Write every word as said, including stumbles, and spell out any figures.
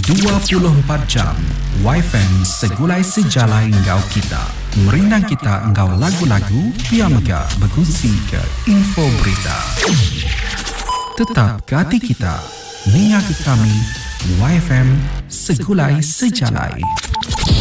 dua puluh empat jam Y F M segulai sejalai engkau kita. Merindang kita engkau lagu-lagu, biar megah berkongsi ke info berita. Tetap ke hati kita, ninga ke kami, Y F M segulai sejalai.